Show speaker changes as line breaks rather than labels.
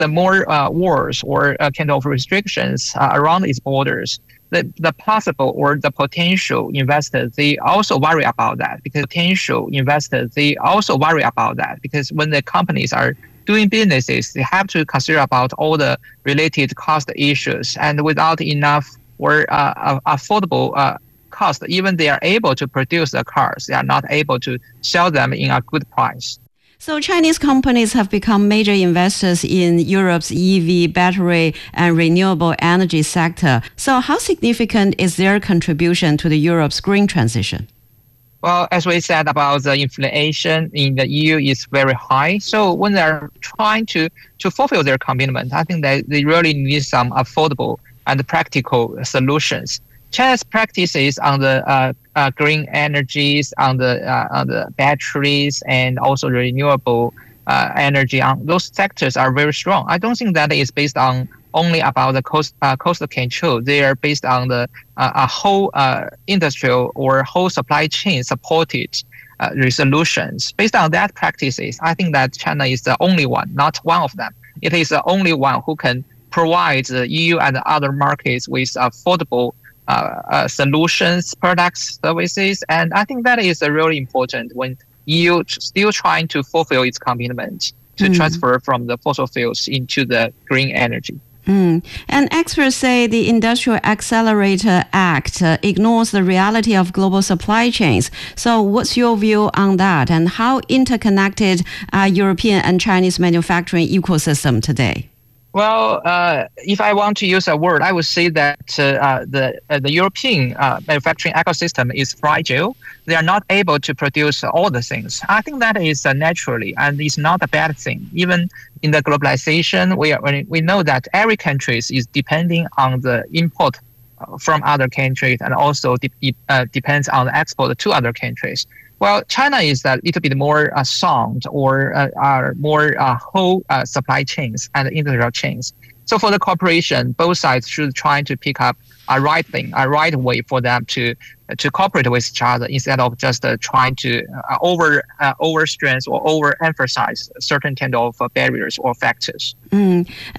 the more wars or kind of restrictions around its borders, the possible or the potential investors, they also worry about that because when the companies are doing businesses, they have to consider about all the related cost issues, and without enough or affordable cost, even they are able to produce the cars, they are not able to sell them in a good price.
So Chinese companies have become major investors in Europe's EV, battery, and renewable energy sector. So how significant is their contribution to Europe's green transition?
Well, as we said about the inflation in the EU is very high. So when they're trying to fulfill their commitment, I think that they really need some affordable and practical solutions. China's practices on the green energies, on the batteries, and also renewable energy, on those sectors are very strong. I don't think that is based on only about the cost control. They are based on the a whole industrial or whole supply chain supported resolutions. Based on that practices, I think that China is the only one, not one of them. It is the only one who can provide the EU and other markets with affordable solutions, products, services, and I think that is really important when EU still trying to fulfill its commitment to transfer from the fossil fuels into the green energy.
And experts say the Industrial Accelerator Act ignores the reality of global supply chains. So what's your view on that, and how interconnected are European and Chinese manufacturing ecosystem today?
Well, if I want to use a word, I would say that the European manufacturing ecosystem is fragile. They are not able to produce all the things. I think that is naturally, and it's not a bad thing. Even in the globalization, we know that every country is depending on the import from other countries, and also depends on the export to other countries. Well, China is a little bit more sound or are more whole supply chains and industrial chains. So for the corporation, both sides should try to pick up a right way for them to cooperate with each other instead of just trying to overstrength or overemphasize certain kind of barriers or factors.
And